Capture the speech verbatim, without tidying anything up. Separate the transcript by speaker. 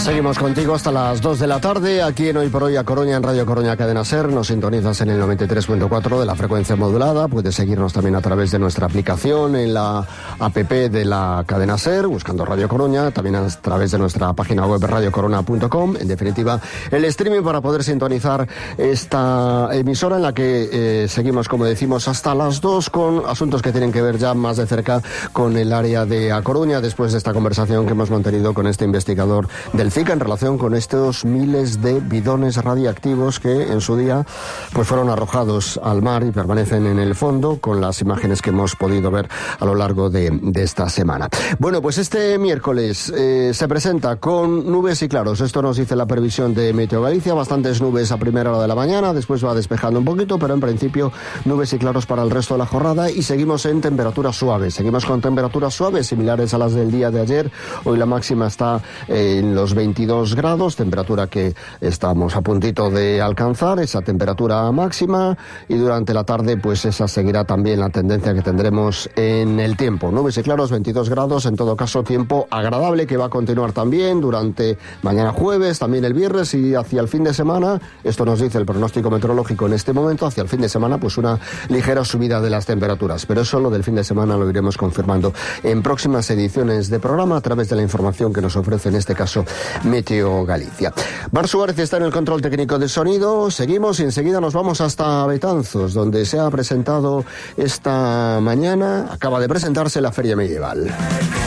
Speaker 1: Seguimos contigo hasta las dos de la tarde, aquí en Hoy por Hoy a Coruña, en Radio Coruña Cadena Ser. Nos sintonizas en el noventa y tres punto cuatro de la frecuencia modulada. Puedes seguirnos también a través de nuestra aplicación en la app de la Cadena Ser, buscando Radio Coruña, también a través de nuestra página web radio corona punto com. En definitiva, el streaming para poder sintonizar esta emisora en la que eh, seguimos, como decimos, hasta las dos con asuntos que tienen que ver ya más de cerca con el área de A Coruña, después de esta conversación que hemos mantenido con este investigador del C I C A en relación con estos miles de bidones radiactivos que en su día pues fueron arrojados al mar y permanecen en el fondo, con las imágenes que hemos podido ver a lo largo de, de esta semana. Bueno, pues este miércoles eh, se presenta con nubes y claros. Esto nos dice la previsión de Meteo Galicia. Bastantes nubes a primera hora de la mañana, después va despejando un poquito, pero en principio nubes y claros para el resto de la jornada, y seguimos en temperaturas suaves. Seguimos con temperaturas suaves similares a las del día de ayer. Hoy la máxima está en los veintidós grados, temperatura que estamos a puntito de alcanzar, esa temperatura máxima, y durante la tarde pues esa seguirá también la tendencia que tendremos en el tiempo. Nubes y claros, veintidós grados, en todo caso tiempo agradable que va a continuar también durante mañana jueves, también el viernes y hacia el fin de semana. Esto nos dice el pronóstico meteorológico en este momento. Hacia el fin de semana pues una ligera subida de las temperaturas, pero eso lo del fin de semana lo iremos confirmando en próximas ediciones de programa a través de la información que nos ofrece en este caso Meteo Galicia. Bar Suárez está en el control técnico de sonido. Seguimos y enseguida nos vamos hasta Betanzos, donde se ha presentado esta mañana, acaba de presentarse la Feria Medieval.